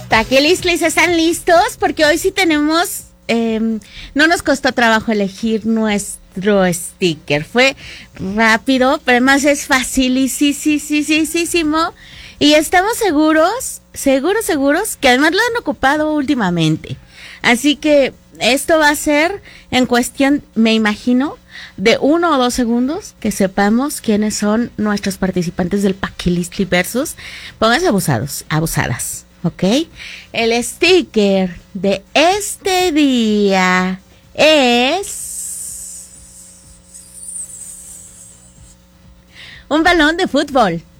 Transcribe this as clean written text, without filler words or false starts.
Taquelistlis, ¿están listos? Porque hoy sí tenemos, no nos costó trabajo elegir nuestro sticker. Fue rápido, pero además es facilísimo. Y estamos seguros que además lo han ocupado últimamente. Así que esto va a ser en cuestión, me imagino, de 1 o 2 segundos que sepamos quiénes son nuestros participantes del Paquilistli Versus. Pónganse abusadas, ¿ok? El sticker de este día es un balón de fútbol.